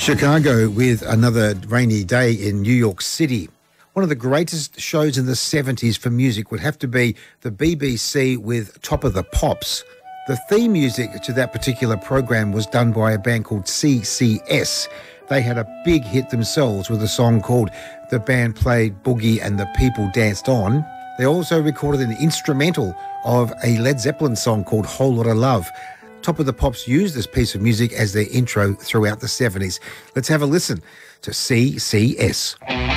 Chicago with another rainy day in New York City. One of the greatest shows in the 70s for music would have to be the BBC with Top of the Pops. The theme music to that particular program was done by a band called CCS. They had a big hit themselves with a song called The Band Played Boogie and the People Danced On. They also recorded an instrumental of a Led Zeppelin song called Whole Lotta Love. Top of the Pops used this piece of music as their intro throughout the 70s. Let's have a listen to CCS.